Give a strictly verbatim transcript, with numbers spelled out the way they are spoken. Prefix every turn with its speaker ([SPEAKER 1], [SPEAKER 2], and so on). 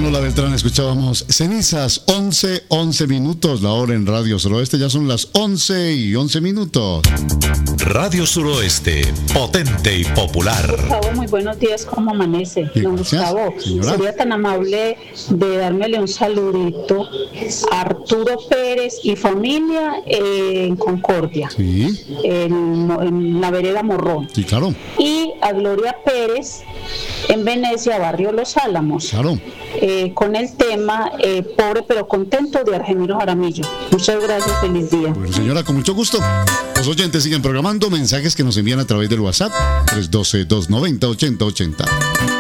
[SPEAKER 1] Lola Beltrán, escuchábamos Cenizas, once, once minutos, la hora en Radio Suroeste, ya son las once y once minutos.
[SPEAKER 2] Radio Suroeste, potente y popular.
[SPEAKER 3] Gustavo, muy buenos días, ¿cómo amanece? Don Gustavo, señora, sería tan amable de dármele un saludito a Arturo Pérez y familia eh, en Concordia,
[SPEAKER 1] sí,
[SPEAKER 3] en, en la vereda Morrón.
[SPEAKER 1] Sí, claro.
[SPEAKER 3] Y a Gloria Pérez en Venecia, barrio Los Álamos.
[SPEAKER 1] Claro.
[SPEAKER 3] Eh, con el tema eh, Pobre pero contento de Argemiro Jaramillo. Muchas gracias, feliz día.
[SPEAKER 1] Bueno, señora, con mucho gusto. Los oyentes siguen programando mensajes que nos envían a través del WhatsApp tres uno dos, dos nueve cero, ocho cero ocho cero.